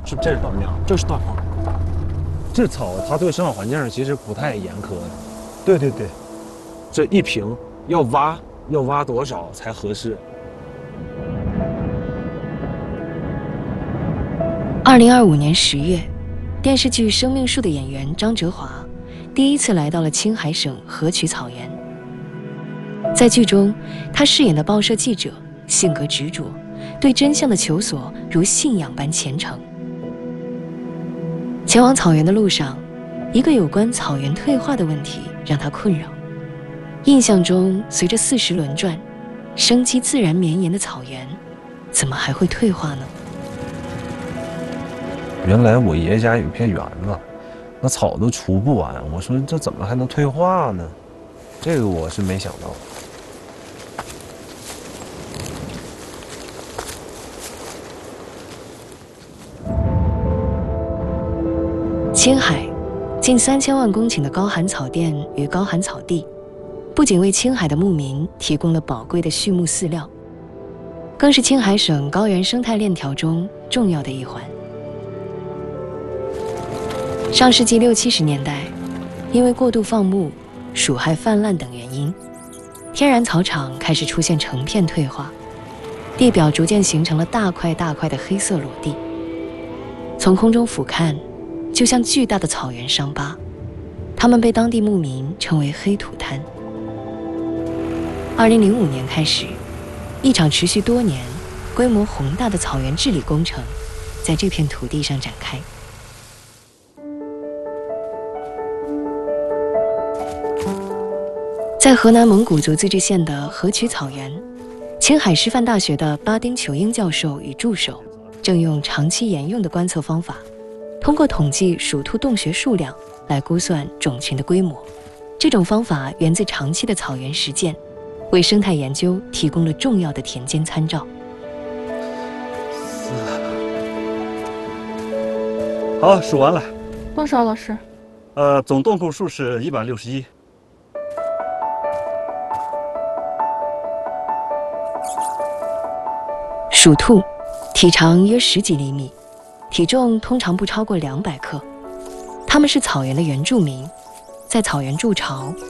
这是短苗，这是断花。这草它对生长环境其实不太严苛的。 对对对， 这一瓶要挖多少才合适 ？2025年10月，电视剧《生命树》的演员张哲华第一次来到了青海省河曲草原。在剧中，他饰演的报社记者性格执着，对真相的求索如信仰般虔诚。前往草原的路上，一个有关草原退化的问题让他困扰。印象中，随着40轮转，生机自然绵延的草原，怎么还会退化呢？ 原来我爷爷家有片园子，那草都除不完。我说这怎么还能退化呢？这个我是没想到。 青海近3000万公顷的高寒草甸与高寒草地，不仅为青海的牧民提供了宝贵的畜牧饲料，更是青海省高原生态链条中重要的一环。上世纪60、70年代，因为过度放牧、鼠害泛滥等原因，天然草场开始出现成片退化，地表逐渐形成了大块大块的黑色裸地。从空中俯瞰，就像巨大的草原伤疤，它们被当地牧民称为黑土滩。2005年开始，一场持续多年、规模宏大的草原治理工程在这片土地上展开。在河南蒙古族自治县的河曲草原，青海师范大学的巴丁裘英教授与助手正用长期沿用的观测方法，通过统计鼠兔洞穴数量来估算种群的规模。这种方法源自长期的草原实践，为生态研究提供了重要的田间参照。 好，数完了。 多少，老师？ 总洞口数是161。 鼠兔体长约10几厘米，体重通常不超过200克。它们是草原的原住民，在草原筑巢、